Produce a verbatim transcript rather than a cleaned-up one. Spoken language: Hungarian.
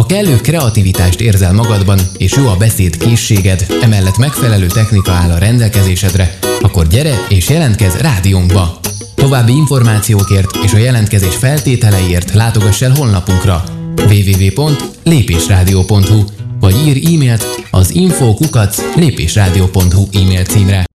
Ha kellő kreativitást érzel magadban, és jó a beszéd készséged, emellett megfelelő technika áll a rendelkezésedre, akkor gyere és jelentkezz rádiónkba! További információkért és a jelentkezés feltételeiért látogass el honlapunkra double-u double-u double-u pont lépésrádió pont hu vagy írj e-mailt az info kukac lépésrádió pont hu e-mail címre.